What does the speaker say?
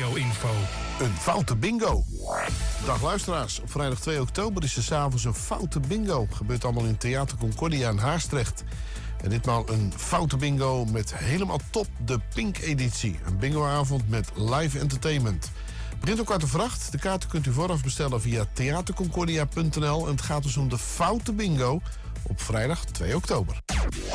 bingo-info. Een foute bingo. Dag luisteraars, op vrijdag 2 oktober is er 's avonds een foute bingo. Gebeurt allemaal in Theater Concordia in Haastrecht. En ditmaal een foute bingo met helemaal top de Pink-editie. Een bingoavond met live entertainment. Begint ook 8:15. De kaarten kunt u vooraf bestellen via theaterconcordia.nl. En het gaat dus om de foute bingo op vrijdag 2 oktober.